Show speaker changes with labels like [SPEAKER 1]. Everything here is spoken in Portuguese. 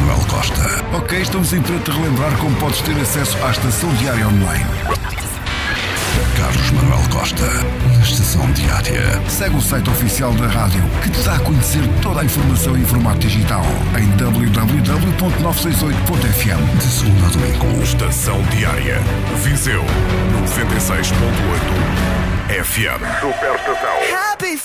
[SPEAKER 1] Manuel Costa.
[SPEAKER 2] Ok, estamos em para te relembrar como podes ter acesso à Estação Diária Online.
[SPEAKER 1] Carlos Manuel Costa, na Estação Diária.
[SPEAKER 2] Segue o site oficial da rádio, que te dá a conhecer toda a informação em formato digital em www.968.fm.
[SPEAKER 1] De segunda a domingo.
[SPEAKER 3] Estação Diária. Viseu 96.8 FM. Superestação.
[SPEAKER 4] Happy